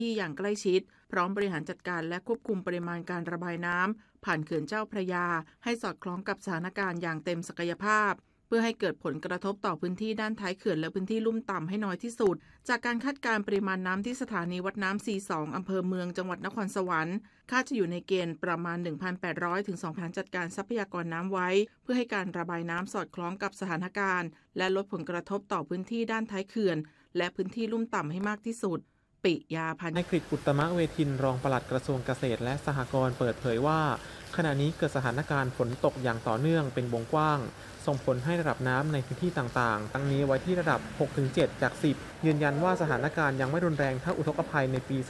ที่อย่างใกล้ชิดพร้อมบริหารจัดการและควบคุมปริมาณการระบายน้ำผ่านเขื่อนเจ้าพระยาให้สอดคล้องกับสถานการณ์อย่างเต็มศักยภาพเพื่อให้เกิดผลกระทบต่อพื้นที่ด้านท้ายเขื่อนและพื้นที่ลุ่มต่ำให้น้อยที่สุดจากการคาดการณ์ปริมาณน้ำที่สถานีวัดน้ำC2อำเภอเมืองจังหวัดนครสวรรค์คาดจะอยู่ในเกณฑ์ประมาณ 1,800 ถึง 2,000 จัดการทรัพยากรน้ำไว้เพื่อให้การระบายน้ำสอดคล้องกับสถานการณ์และลดผลกระทบต่อพื้นที่ด้านท้ายเขื่อนและพื้นที่ลุ่มต่ำให้มากที่สุดปิยาพันธ์นายกฤษ อุตตมะเวทินรองปลัดกระทรวงเกษตรและสหกรณ์เปิดเผยว่าขณะนี้เกิดสถานการณ์ฝนตกอย่างต่อเนื่องเป็นวงกว้างส่งผลให้ระดับน้ำในพื้นที่ต่างๆตั้งนี้ไว้ที่ระดับ 6-7 จาก 10 ยืนยันว่าสถานการณ์ยังไม่รุนแรงเท่าอุทกภัยในปี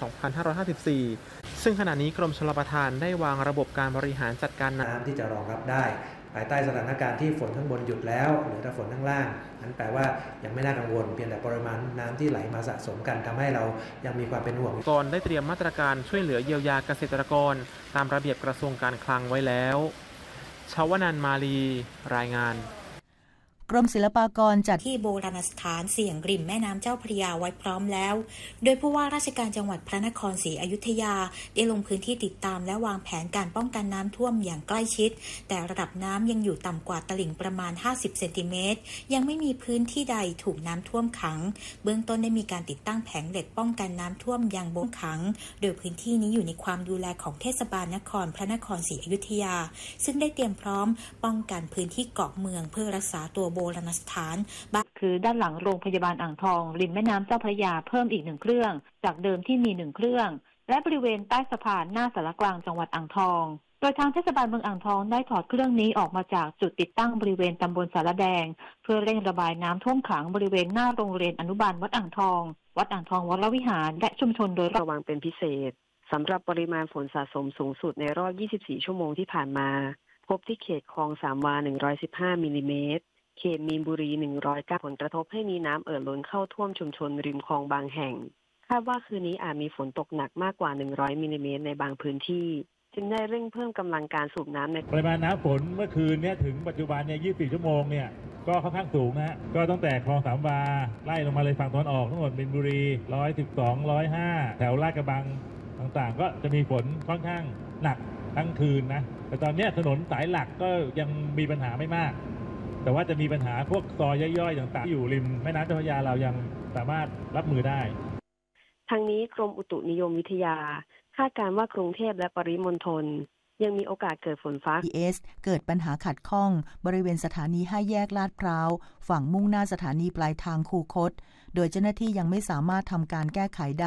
2554 ซึ่งขณะนี้กรมชลประทานได้วางระบบการบริหารจัดการน้ำที่จะรองรับได้ภายใต้สถานการณ์ที่ฝนข้างบนหยุดแล้วหรือถ้าฝนข้างล่างนั้นแปลว่ายังไม่น่ากังวลเพียงแต่ปริมาณน้ำที่ไหลมาสะสมกันทำให้เรายังมีความเป็นห่วงก่อนได้เตรียมมาตรการช่วยเหลือเยียวยาเกษตรกรตามระเบียบกระทรวงการคลังไว้แล้วชวนันท์มาลีรายงานกรมศิลปากรจัดที่โบราณสถานเสี่ยงริมแม่น้ำเจ้าพระยาไว้พร้อมแล้วโดยผู้ว่าราชการจังหวัดพระนครศรีอยุธยาได้ลงพื้นที่ติดตามและวางแผนการป้องกันน้ำท่วมอย่างใกล้ชิดแต่ระดับน้ำยังอยู่ต่ำกว่าตลิ่งประมาณ50เซนติเมตรยังไม่มีพื้นที่ใดถูกน้ำท่วมขังเบื้องต้นได้มีการติดตั้งแผงเหล็กป้องกันน้ำท่วมยังบนขังโดยพื้นที่นี้อยู่ในความดูแลของเทศบาลนครพระนครศรีอยุธยาซึ่งได้เตรียมพร้อมป้องกันพื้นที่เกาะเมืองเพื่อรักษาตัวโบราณสถานคือด้านหลังโรงพยาบาลอ่างทองริมแม่น้ำเจ้าพระยาเพิ่มอีก1เครื่องจากเดิมที่มี1เครื่องและบริเวณใต้สะพานหน้าสารกลางจังหวัดอ่างทองโดยทางเทศบาลเมืองอ่างทองได้ถอดเครื่องนี้ออกมาจากจุดติดตั้งบริเวณตำบลสารแดงเพื่อเร่งระบายน้ำท่วมขังบริเวณหน้าโรงเรียนอนุบาลวัดอ่างทองวัดอ่างทองวรวิหารและชุมชนโดยระวังเป็นพิเศษสำหรับปริมาณฝนสะสมสูงสุดในรอบ24ชั่วโมงที่ผ่านมาพบที่เขตคลองสามวา115มิลลิเมตรเขตมีนบุรี109ผลกระทบให้มีน้ำล้นเข้าท่วมชุมชนริมคลองบางแห่งคาดว่าคืนนี้อาจมีฝนตกหนักมากกว่า100มิลลิเมตรในบางพื้นที่จึงได้เร่งเพิ่มกำลังการสูบน้ำในปริมาณน้ำฝนเมื่อคืนนี้ถึงปัจจุบัน24ชั่วโมงก็ค่อนข้างสูงนะก็ตั้งแต่คลองสามวาไล่ลงมาเลยฝั่งตะวันออกทั้งหมดมีนบุรี112 105แถวลาดกระบังต่างๆก็จะมีฝนค่อนข้างหนักทั้งคืนนะแต่ตอนนี้ถนนสายหลักก็ยังมีปัญหาไม่มากแต่ว่าจะมีปัญหาพวกซอยย่อยๆต่างๆที่อยู่ริมแม่น้ำเจ้าพระยาเรายังสามารถรับมือได้ทางนี้กรมอุตุนิยมวิทยาคาดการณ์ว่ากรุงเทพและปริมณฑลยังมีโอกาสเกิดฝนฟ้าเกิดปัญหาขัดข้องบริเวณสถานี5แยกลาดพร้าวฝั่งมุ่งหน้าสถานีปลายทางคูคตโดยเจ้าหน้าที่ยังไม่สามารถทำการแก้ไขได้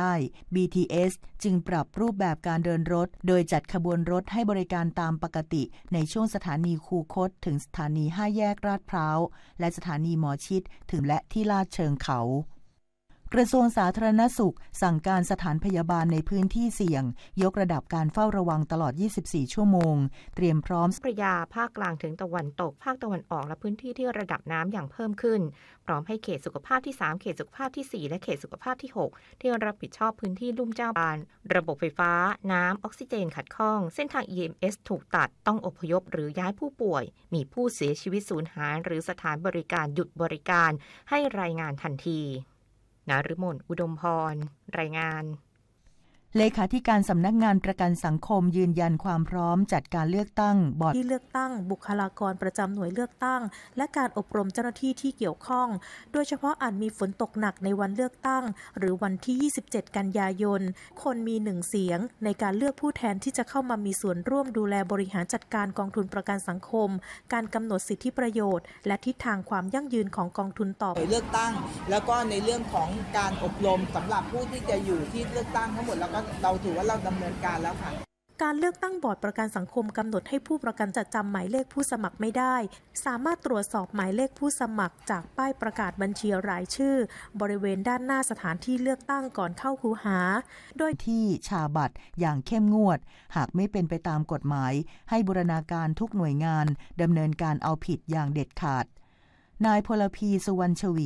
BTS จึงปรับรูปแบบการเดินรถโดยจัดขบวนรถให้บริการตามปกติในช่วงสถานีคูคตถึงสถานี5แยกลาดพร้าวและสถานีหมอชิตถึงและที่ลาดเชิงเขากระทรวงสาธารณสุขสั่งการสถานพยาบาลในพื้นที่เสี่ยงยกระดับการเฝ้าระวังตลอด24ชั่วโมงเตรียมพร้อมพระยาภาคกลางถึงตะวันตกภาคตะวันออกและพื้นที่ที่ระดับน้ำอย่างเพิ่มขึ้นพร้อมให้เขตสุขภาพที่3เขตสุขภาพที่4และเขตสุขภาพที่6ที่รับผิดชอบพื้นที่ลุ่มเจ้าพระยาระบบไฟฟ้าน้ำออกซิเจนขัดข้องเส้นทาง EMS ถูกตัดต้องอพยพหรือย้ายผู้ป่วยมีผู้เสียชีวิตสูญหายหรือสถานบริการหยุดบริการให้รายงานทันทีนฤมล อุดมพรรายงานเลขาธิการสำนักงานประกันสังคมยืนยันความพร้อมจัดการเลือกตั้งบอร์ดที่เลือกตั้งบุคลากรประจำหน่วยเลือกตั้งและการอบรมเจ้าหน้าที่ที่เกี่ยวข้องโดยเฉพาะอาจมีฝนตกหนักในวันเลือกตั้งหรือวันที่27กันยายนคนมี1เสียงในการเลือกผู้แทนที่จะเข้ามามีส่วนร่วมดูแลบริหารจัดการกองทุนประกันสังคมการกำหนดสิทธิประโยชน์และทิศทางความยั่งยืนของกองทุนต่อเลือกตั้งแล้วก็ในเรื่องของการอบรมสำหรับผู้ที่จะอยู่ที่เลือกตั้งทั้งหมดแล้วก็เราถือว่าเราดำเนินการแล้วค่ะการเลือกตั้งบอร์ดประกันสังคมกำหนดให้ผู้ประกันจะจำหมายเลขผู้สมัครไม่ได้สามารถตรวจสอบหมายเลขผู้สมัครจากป้ายประกาศบัญชีรายชื่อบริเวณด้านหน้าสถานที่เลือกตั้งก่อนเข้าคูหาโดยที่ชาบัตรอย่างเข้มงวดหากไม่เป็นไปตามกฎหมายให้บูรณาการทุกหน่วยงานดำเนินการเอาผิดอย่างเด็ดขาดนายพลพี สุวรรณชวี